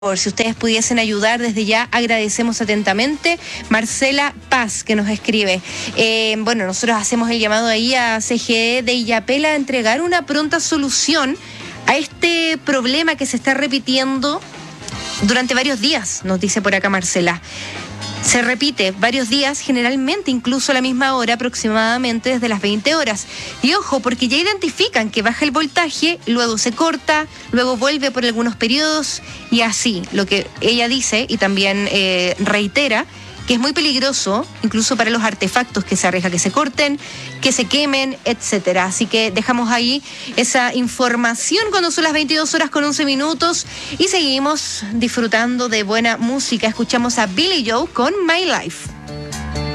Por si ustedes pudiesen ayudar desde ya, agradecemos atentamente. Marcela Paz, que nos escribe. Bueno, nosotros hacemos el llamado ahí a CGE de Illapel a entregar una pronta solución a este problema que se está repitiendo durante varios días, nos dice por acá Marcela. Se repite varios días, generalmente incluso a la misma hora, aproximadamente desde las 20 horas. Y ojo, porque ya identifican que baja el voltaje, luego se corta, luego vuelve por algunos periodos y así. Lo que ella dice y también reitera, que es muy peligroso, incluso para los artefactos, que se arriesga que se corten, que se quemen, etcétera. Así que dejamos ahí esa información cuando son las 22 horas con 11 minutos y seguimos disfrutando de buena música. Escuchamos a Billy Joe con My Life.